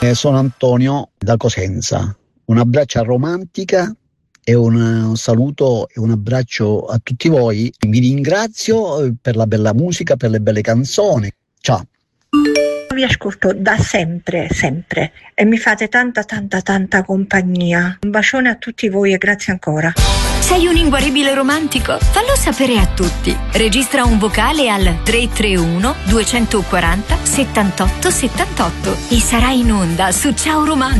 Sono Antonio da Cosenza. Un abbraccio a Romantica e un saluto e un abbraccio a tutti voi. Vi ringrazio per la bella musica, per le belle canzoni. Ciao. Vi ascolto da sempre, sempre, e mi fate tanta compagnia. Un bacione a tutti voi e grazie ancora. Sei un inguaribile romantico? Fallo sapere a tutti. Registra un vocale al 331 240 78 78 e sarai in onda su Ciao Romantico.